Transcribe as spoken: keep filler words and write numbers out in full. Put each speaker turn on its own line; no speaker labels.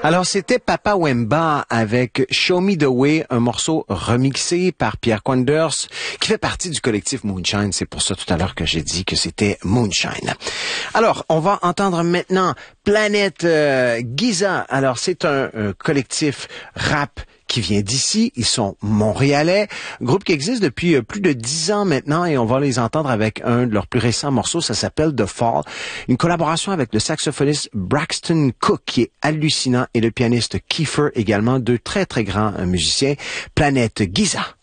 Alors, c'était Papa Wemba avec Show Me the Way, un morceau remixé par Pierre Quanders, qui fait partie du collectif Moonshine. C'est pour ça tout à l'heure que j'ai dit que c'était Moonshine. Alors, on va entendre maintenant Planète euh, Giza. Alors, c'est un, un collectif rap qui vient d'ici. Ils sont montréalais, groupe qui existe depuis plus de dix ans maintenant et on va les entendre avec un de leurs plus récents morceaux. Ça s'appelle The Fall. Une collaboration avec le saxophoniste Braxton Cook qui est hallucinant et le pianiste Kiefer également, deux très très grands musiciens. Planète Giza.